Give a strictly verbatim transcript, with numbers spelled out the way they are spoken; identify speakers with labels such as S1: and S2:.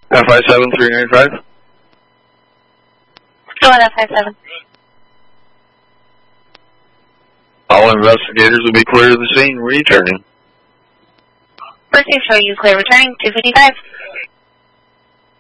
S1: F I seven three nine five.
S2: Go on F I seven.
S1: All investigators will be clear of the scene, returning.
S2: First team show you clear, returning two fifty-five.